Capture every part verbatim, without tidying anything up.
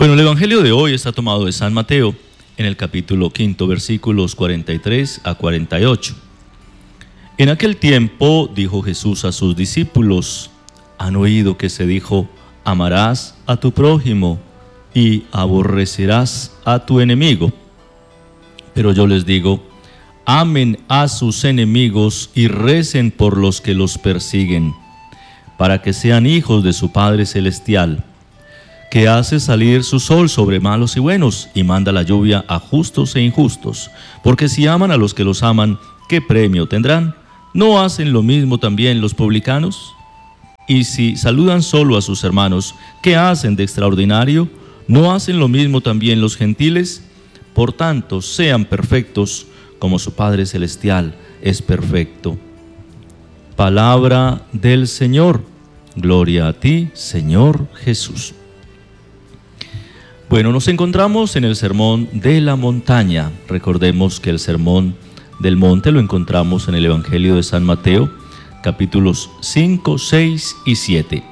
Bueno, el Evangelio de hoy está tomado de San Mateo, en el capítulo quinto, versículos cuarenta y tres a cuarenta y ocho. En aquel tiempo dijo Jesús a sus discípulos: han oído que se dijo, amarás a tu prójimo y aborrecerás a tu enemigo. Pero yo les digo, amen a sus enemigos y recen por los que los persiguen, para que sean hijos de su Padre Celestial, que hace salir su sol sobre malos y buenos, y manda la lluvia a justos e injustos. Porque si aman a los que los aman, ¿qué premio tendrán? ¿No hacen lo mismo también los publicanos? Y si saludan solo a sus hermanos, ¿qué hacen de extraordinario? ¿No hacen lo mismo también los gentiles? Por tanto, sean perfectos, como su Padre Celestial es perfecto. Palabra del Señor. Gloria a ti, Señor Jesús. Bueno, nos encontramos en el Sermón de la Montaña. Recordemos que el Sermón del Monte lo encontramos en el Evangelio de San Mateo, capítulos cinco, seis y siete.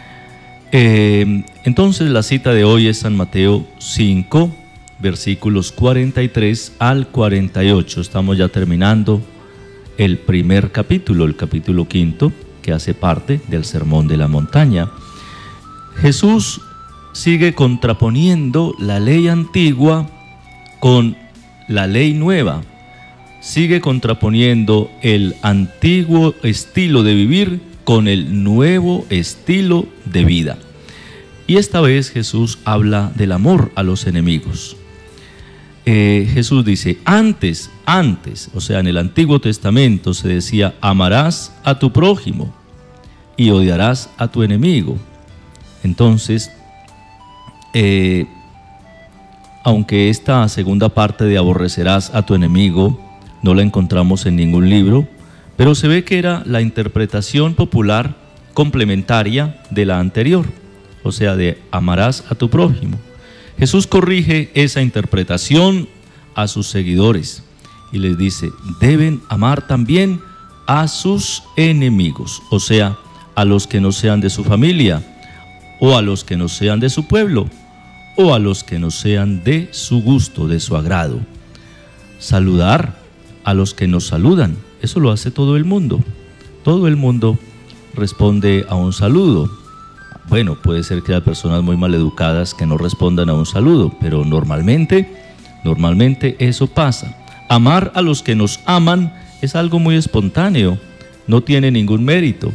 Eh, entonces la cita de hoy es San Mateo cinco, versículos cuarenta y tres al cuarenta y ocho. Estamos ya terminando el primer capítulo, el capítulo quinto, que hace parte del Sermón de la Montaña. Jesús sigue contraponiendo la ley antigua con la ley nueva. Sigue contraponiendo el antiguo estilo de vivir con el nuevo estilo de vida. Y esta vez Jesús habla del amor a los enemigos. Eh, Jesús dice, antes, antes, o sea, en el Antiguo Testamento se decía, amarás a tu prójimo y odiarás a tu enemigo. Entonces, Eh, aunque esta segunda parte de aborrecerás a tu enemigo no la encontramos en ningún libro, pero se ve que era la interpretación popular complementaria de la anterior, o sea, de amarás a tu prójimo. Jesús corrige esa interpretación a sus seguidores y les dice, deben amar también a sus enemigos, o sea, a los que no sean de su familia, o a los que no sean de su pueblo, o a los que no sean de su gusto, de su agrado. Saludar a los que nos saludan, eso lo hace todo el mundo. Todo el mundo responde a un saludo. Bueno, puede ser que haya personas muy maleducadas que no respondan a un saludo, pero normalmente, normalmente eso pasa. Amar a los que nos aman es algo muy espontáneo, no tiene ningún mérito.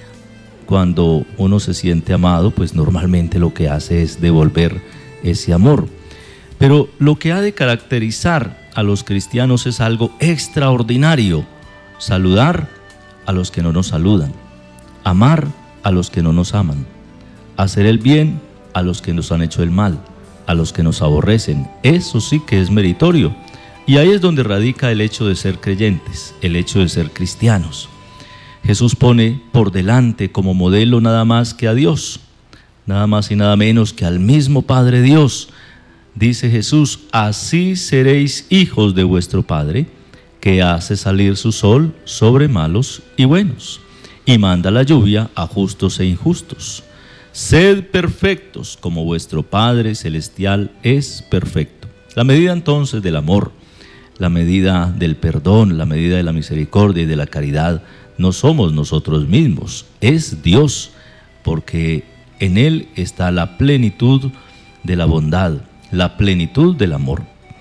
Cuando uno se siente amado, pues normalmente lo que hace es devolver ese amor. Pero lo que ha de caracterizar a los cristianos es algo extraordinario: saludar a los que no nos saludan, amar a los que no nos aman, hacer el bien a los que nos han hecho el mal, a los que nos aborrecen. Eso sí que es meritorio. Y ahí es donde radica el hecho de ser creyentes, el hecho de ser cristianos. Jesús pone por delante como modelo nada más que a Dios, nada más y nada menos que al mismo Padre Dios. Dice Jesús, así seréis hijos de vuestro Padre, que hace salir su sol sobre malos y buenos, y manda la lluvia a justos e injustos. Sed perfectos, como vuestro Padre Celestial es perfecto. La medida entonces del amor, la medida del perdón, la medida de la misericordia y de la caridad, no somos nosotros mismos, es Dios, porque en Él está la plenitud de la bondad, la plenitud del amor.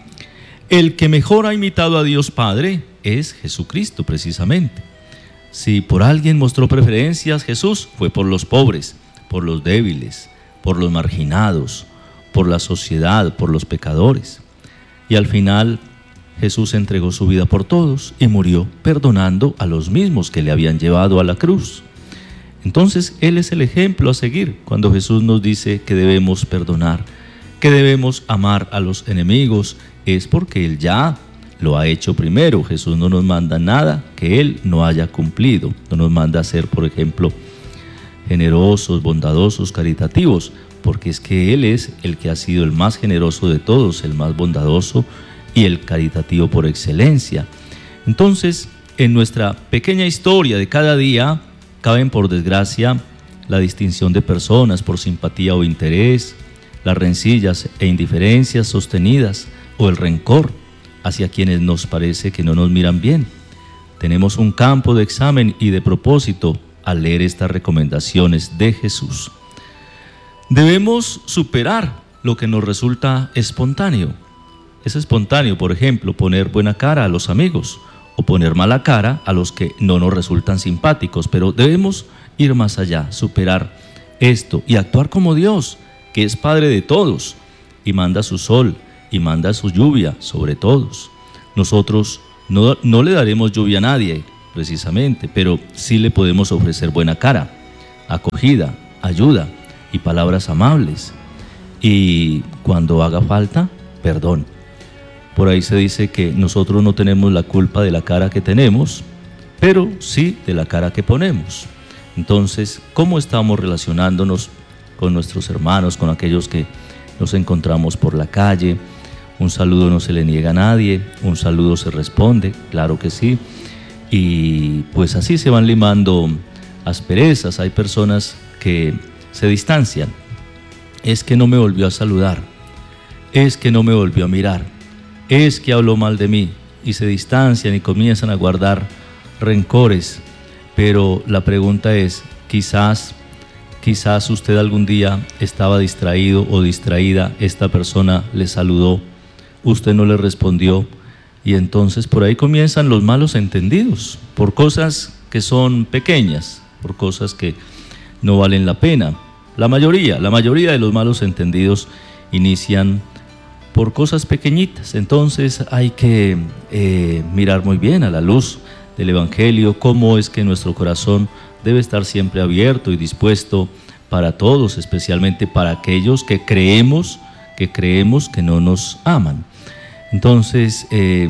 El que mejor ha imitado a Dios Padre es Jesucristo, precisamente. Si por alguien mostró preferencias, Jesús fue por los pobres, por los débiles, por los marginados, por la sociedad, por los pecadores. Y al final Jesús entregó su vida por todos y murió perdonando a los mismos que le habían llevado a la cruz. Entonces, Él es el ejemplo a seguir cuando Jesús nos dice que debemos perdonar, que debemos amar a los enemigos. Es porque Él ya lo ha hecho primero. Jesús no nos manda nada que Él no haya cumplido. No nos manda a ser, por ejemplo, generosos, bondadosos, caritativos, porque es que Él es el que ha sido el más generoso de todos, el más bondadoso y el caritativo por excelencia. Entonces, en nuestra pequeña historia de cada día, caben por desgracia la distinción de personas por simpatía o interés, las rencillas e indiferencias sostenidas o el rencor hacia quienes nos parece que no nos miran bien. Tenemos un campo de examen y de propósito al leer estas recomendaciones de Jesús. Debemos superar lo que nos resulta espontáneo. Es espontáneo, por ejemplo, poner buena cara a los amigos o poner mala cara a los que no nos resultan simpáticos, pero debemos ir más allá, superar esto y actuar como Dios, que es Padre de todos y manda su sol y manda su lluvia sobre todos. Nosotros no, no le daremos lluvia a nadie, precisamente, pero sí le podemos ofrecer buena cara, acogida, ayuda y palabras amables. Y cuando haga falta, perdón. Por ahí se dice que nosotros no tenemos la culpa de la cara que tenemos, pero sí de la cara que ponemos. Entonces, ¿cómo estamos relacionándonos con nuestros hermanos, con aquellos que nos encontramos por la calle? Un saludo no se le niega a nadie, un saludo se responde, claro que sí. Y pues así se van limando asperezas. Hay personas que se distancian. Es que no me volvió a saludar, es que no me volvió a mirar, es que habló mal de mí, y se distancian y comienzan a guardar rencores. Pero la pregunta es, quizás, quizás usted algún día estaba distraído o distraída, esta persona le saludó, usted no le respondió, y entonces por ahí comienzan los malos entendidos, por cosas que son pequeñas, por cosas que no valen la pena. La mayoría, la mayoría de los malos entendidos inician por cosas pequeñitas. Entonces hay que eh, mirar muy bien a la luz del Evangelio cómo es que nuestro corazón debe estar siempre abierto y dispuesto para todos, especialmente para aquellos que creemos, que creemos que no nos aman. Entonces, eh,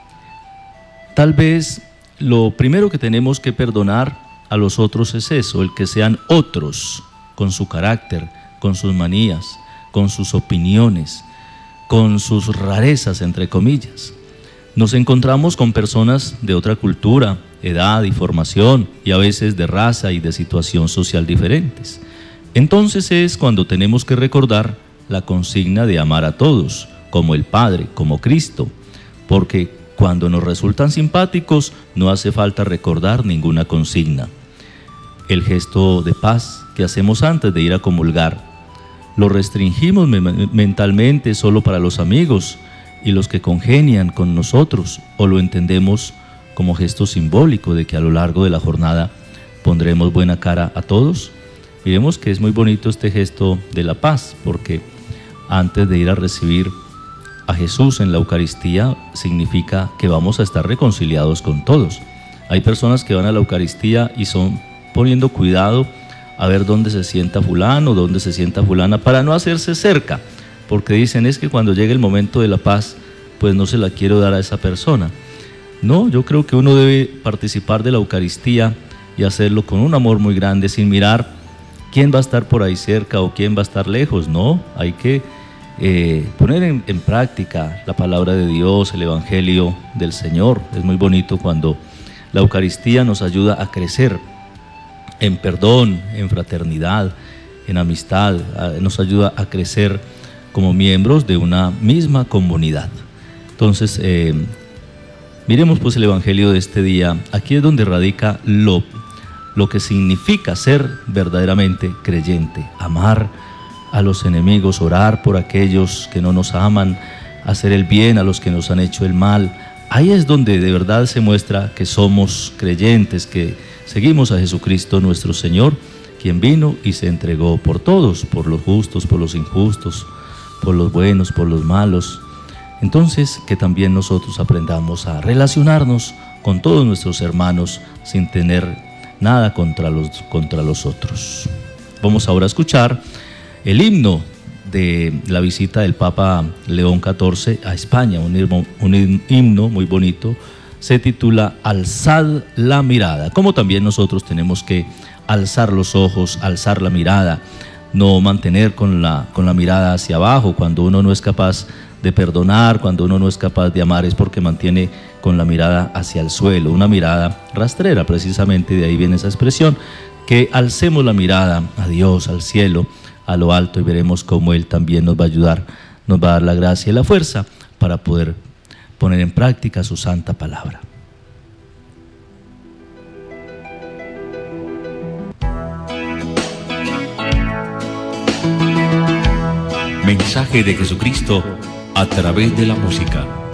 tal vez lo primero que tenemos que perdonar a los otros es eso, el que sean otros, con su carácter, con sus manías, con sus opiniones, con sus rarezas, entre comillas. Nos encontramos con personas de otra cultura, edad y formación, y a veces de raza y de situación social diferentes. Entonces es cuando tenemos que recordar la consigna de amar a todos, como el Padre, como Cristo, porque cuando nos resultan simpáticos no hace falta recordar ninguna consigna. El gesto de paz que hacemos antes de ir a comulgar, lo restringimos me- mentalmente solo para los amigos y los que congenian con nosotros, o lo entendemos como gesto simbólico de que a lo largo de la jornada pondremos buena cara a todos. Miremos que es muy bonito este gesto de la paz, porque antes de ir a recibir a Jesús en la Eucaristía significa que vamos a estar reconciliados con todos. Hay personas que van a la Eucaristía y son poniendo cuidado a ver dónde se sienta fulano, dónde se sienta fulana, para no hacerse cerca, porque dicen es que cuando llegue el momento de la paz, pues no se la quiero dar a esa persona. No, yo creo que uno debe participar de la Eucaristía y hacerlo con un amor muy grande, sin mirar quién va a estar por ahí cerca o quién va a estar lejos. No, hay que eh, poner en, en práctica la palabra de Dios, el Evangelio del Señor. Es muy bonito cuando la Eucaristía nos ayuda a crecer en perdón, en fraternidad, en amistad, nos ayuda a crecer como miembros de una misma comunidad. Entonces, eh, miremos pues el Evangelio de este día. Aquí es donde radica lo, lo que significa ser verdaderamente creyente, amar a los enemigos, orar por aquellos que no nos aman, hacer el bien a los que nos han hecho el mal. Ahí es donde de verdad se muestra que somos creyentes, que seguimos a Jesucristo nuestro Señor, quien vino y se entregó por todos, por los justos, por los injustos, por los buenos, por los malos. Entonces, que también nosotros aprendamos a relacionarnos con todos nuestros hermanos sin tener nada contra los, contra los otros. Vamos ahora a escuchar el himno de la visita del Papa León catorce a España, un himno, un himno muy bonito. Se titula Alzad la mirada, como también nosotros tenemos que alzar los ojos, alzar la mirada, no mantener con la, con la mirada hacia abajo. Cuando uno no es capaz de perdonar, cuando uno no es capaz de amar, es porque mantiene con la mirada hacia el suelo, una mirada rastrera, precisamente de ahí viene esa expresión, que alcemos la mirada a Dios, al cielo, a lo alto y veremos cómo Él también nos va a ayudar, nos va a dar la gracia y la fuerza para poder poner en práctica su santa palabra. Mensaje de Jesucristo a través de la música.